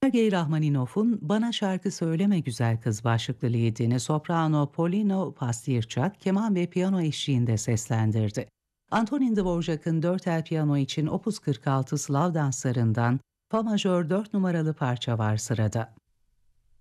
Sergey Rahmaninov'un "Bana Şarkı Söyleme Güzel Kız" başlıklı liedini soprano Polino Pastyrchak keman ve piyano eşliğinde seslendirdi. Antonin Dvorak'ın 4 piyano için Opus 46 Slav danslarından Fa majör 4 numaralı parça var sırada.